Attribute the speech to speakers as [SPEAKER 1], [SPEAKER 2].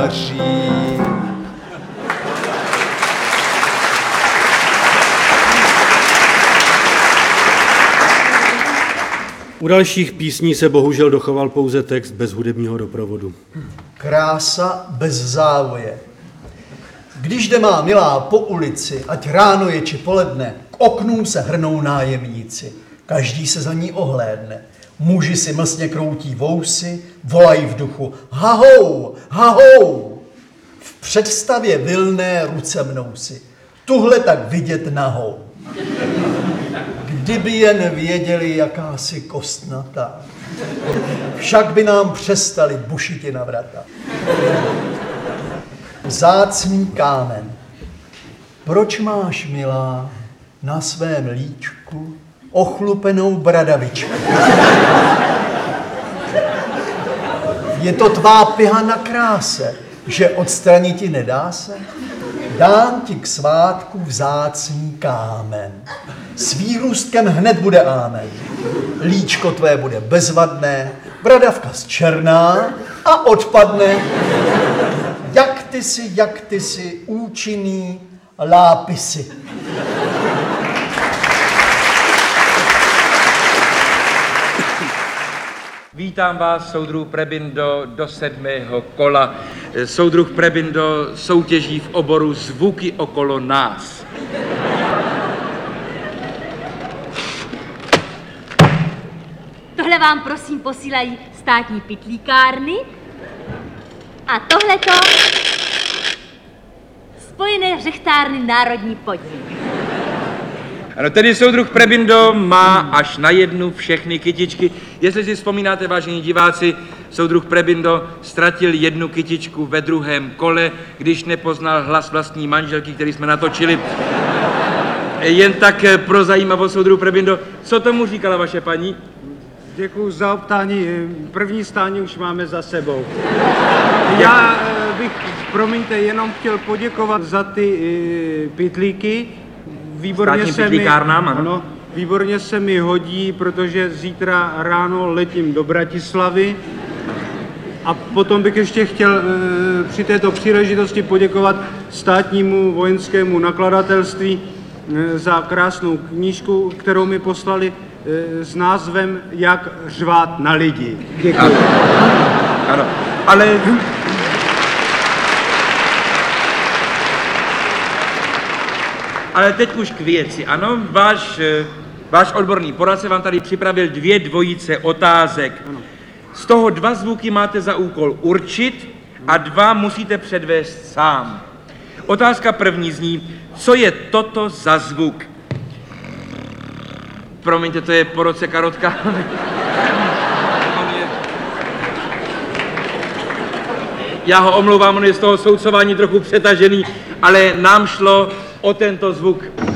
[SPEAKER 1] daří.
[SPEAKER 2] U dalších písní se bohužel dochoval pouze text bez hudebního doprovodu.
[SPEAKER 3] Krása bez závoje. Když jde má milá po ulici, ať ráno je či poledne, k oknům se hrnou nájemníci. Každý se za ní ohlédne. Muži si mlsně kroutí vousy, volají v duchu hahou, hahou. V představě vilné ruce mnou si. Tuhle tak vidět nahou. Kdyby jen věděli, jakási kostnatá, však by nám přestali bušiti na vrata. Vzácný kámen. Proč máš, milá, na svém líčku ochlupenou bradavičku? Je to tvá piha na kráse, že odstranit ti nedá se? Dám ti k svátku vzácný kámen. S výrůstkem hned bude ámen. Líčko tvé bude bezvadné, bradavka zčerná a odpadne. Jak ty si, účinný lápisy.
[SPEAKER 4] Vítám vás, soudruh Prebindo, do 7. kola. Soudruh Prebindo soutěží v oboru Zvuky okolo nás.
[SPEAKER 5] Tohle vám prosím posílají státní pytlíkárny a tohleto Spojené řechtárny Národní podnik.
[SPEAKER 4] Ano, tedy soudruh Prebindo má až na jednu všechny kytičky. Jestli si vzpomínáte, vážení diváci, soudruh Prebindo ztratil jednu kytičku ve druhém kole, když nepoznal hlas vlastní manželky, který jsme natočili. Jen tak pro zajímavost, soudruh Prebindo, co tomu říkala vaše paní?
[SPEAKER 6] Děkuji za optání. První stání už máme za sebou. Já bych, promiňte, jenom chtěl poděkovat za ty pytlíky. Výborně se mi hodí, protože zítra ráno letím do Bratislavy. A potom bych ještě chtěl při této příležitosti poděkovat státnímu vojenskému nakladatelství za krásnou knížku, kterou mi poslali s názvem Jak řvát na lidi. Děkuji.
[SPEAKER 4] Ano, ale... Ale teď už k věci, ano, váš odborný poradce vám tady připravil 2 dvojice otázek.
[SPEAKER 6] Ano.
[SPEAKER 4] Z toho 2 zvuky máte za úkol určit a 2 musíte předvést sám. Otázka první zní, co je toto za zvuk? Promiňte, to je po roce karotka. Já ho omlouvám, on je z toho soudcování trochu přetažený, ale nám šlo o tento zvuk.